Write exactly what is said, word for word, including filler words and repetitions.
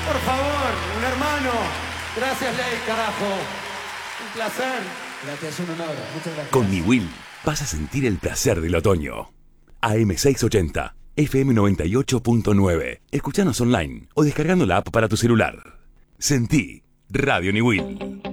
Por favor, un hermano. Gracias, Ley, carajo. Un placer. Gracias, un honor. Muchas gracias. Con Niwil vas a sentir el placer del otoño. A M seiscientos ochenta, F M noventa y ocho punto nueve. Escuchanos online o descargando la app para tu celular. Sentí Radio Niwil.